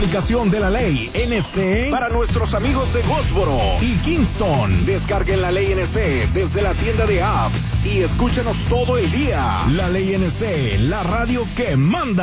Aplicación de la ley NC para nuestros amigos de Goldsboro y Kingston. Descarguen la ley NC desde la tienda de apps y escúchenos todo el día. La ley NC, la radio que manda.